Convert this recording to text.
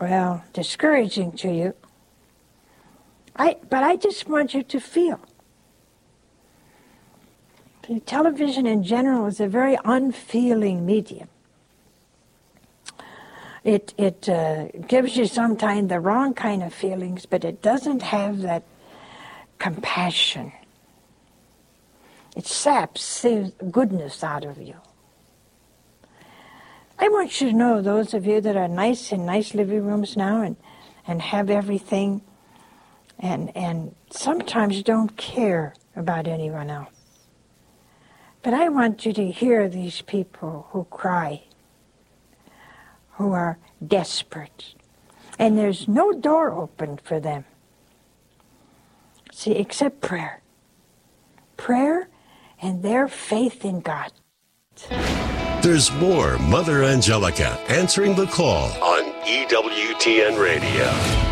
well, discouraging to you. But I just want you to feel. Television in general is a very unfeeling medium. It gives you sometimes the wrong kind of feelings, but it doesn't have that compassion. It saps the goodness out of you. I want you to know, those of you that are nice in nice living rooms now and have everything and sometimes don't care about anyone else. But I want you to hear these people who cry, who are desperate, and there's no door open for them. See, except prayer. Prayer and their faith in God. There's more Mother Angelica answering the call on EWTN Radio.